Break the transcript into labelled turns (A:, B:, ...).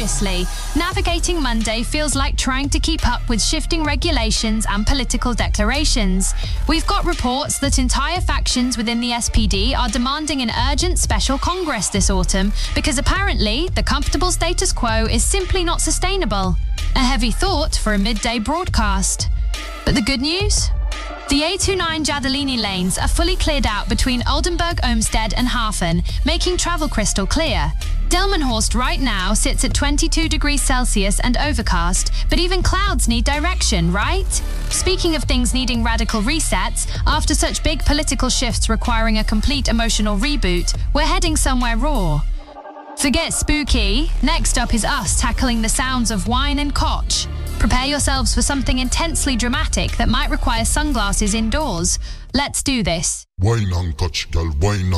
A: seriously, navigating Monday feels like trying to keep up with shifting regulations and political declarations. We've got reports that entire factions within the SPD are demanding an urgent special Congress this autumn because apparently the comfortable status quo is simply not sustainable. A heavy thought for a midday broadcast. But the good news? The A29 Giardellini lanes are fully cleared out between Oldenburg, Olmsted and Hafen, making travel crystal clear. Delmenhorst right now sits at 22 degrees Celsius and overcast, but even clouds need direction, right? Speaking of things needing radical resets, after such big political shifts requiring a complete emotional reboot, we're heading somewhere raw. Forget spooky, next up is us tackling the sounds of wine and Koch. Prepare yourselves for something intensely dramatic that might require sunglasses indoors. Let's do this.
B: Wine and Koch, girl, wine